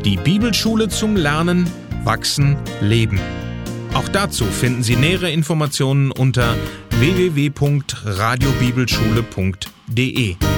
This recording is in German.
Die Bibelschule zum Lernen, Wachsen, Leben. Auch dazu finden Sie nähere Informationen unter www.radiobibelschule.de.